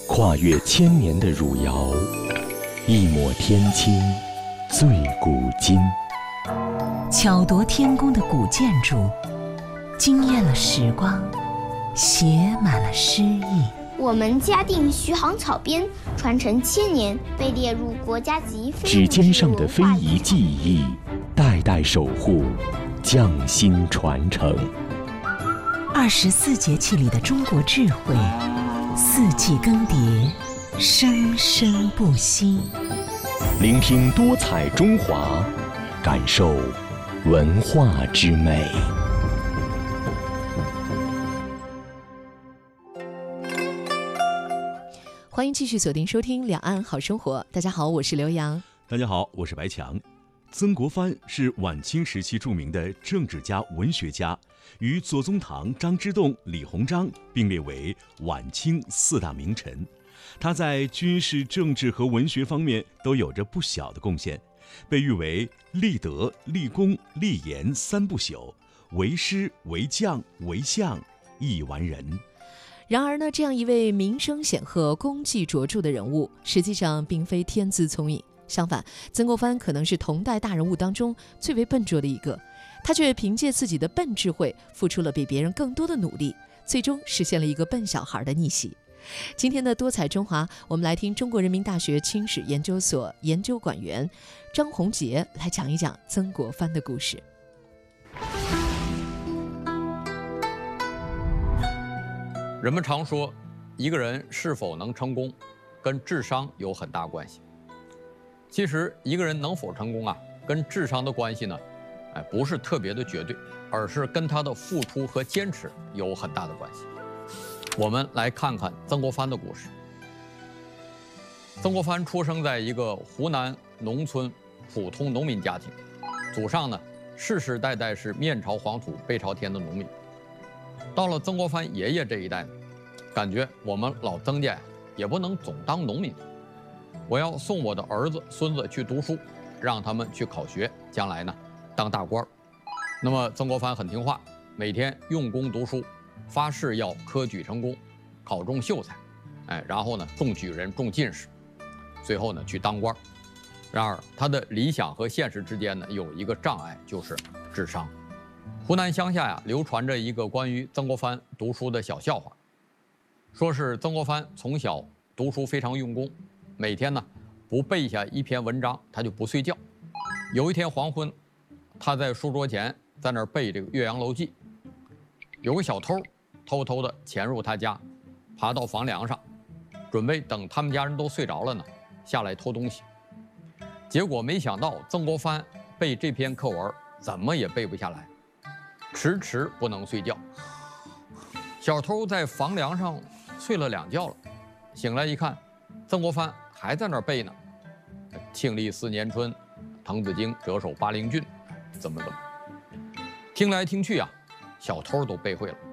跨越千年的汝窑，一抹天青，醉古今。 巧夺天工的古建筑，惊艳了时光，写满了诗意。 我们嘉定徐杭草编传承千年，被列入国家级非指尖上的非遗技艺，代代守护，匠心传承。 24节气里的中国智慧，四季更迭，生生不息。 聆听多彩中华，感受文化之美。 欢迎继续锁定收听《两岸好生活》。大家好，我是刘洋。 大家好，我是白强。曾国藩是晚清时期著名的政治家、文学家，与左宗棠、张之洞、李鸿章并列为晚清4大名臣。他在军事、政治和文学方面都有着不小的贡献，被誉为立德、立功、立言3不朽，为师、为将、为相，亿完人。 然而呢，这样一位名声显赫、功绩卓著的人物，实际上并非天资聪颖。相反，曾国藩可能是同代大人物当中最为笨拙的一个，他却凭借自己的笨智慧，付出了比别人更多的努力，最终实现了一个笨小孩的逆袭。今天的多彩中华，我们来听中国人民大学清史研究所研究馆员张宏杰来讲一讲曾国藩的故事。 人们常说，一个人是否能成功，跟智商有很大关系。其实，一个人能否成功啊，跟智商的关系呢，不是特别的绝对，而是跟他的付出和坚持有很大的关系。我们来看看曾国藩的故事。曾国藩出生在一个湖南农村普通农民家庭，祖上呢世世代代是面朝黄土背朝天的农民。到了曾国藩爷爷这一代呢，感觉我们老曾家呀也不能总当农民，我要送我的儿子孙子去读书，让他们去考学，将来呢当大官。那么曾国藩很听话，每天用功读书，发誓要科举成功，考中秀才，然后呢中举人、中进士，最后呢去当官。然而他的理想和现实之间呢有一个障碍，就是智商。湖南乡下呀流传着一个关于曾国藩读书的小笑话，说是曾国藩从小读书非常用功，每天呢不背下一篇文章他就不睡觉。有一天黄昏，他在书桌前在那儿背这个《岳阳楼记》，有个小偷偷偷的潜入他家，爬到房梁上，准备等他们家人都睡着了呢下来偷东西。结果没想到曾国藩背这篇课文怎么也背不下来，迟迟不能睡觉。小偷在房梁上睡了2觉了，醒来一看，曾国藩还在那儿背呢，庆历4年春，滕子京谪守巴陵郡，怎么。听来听去啊，小偷都背会了。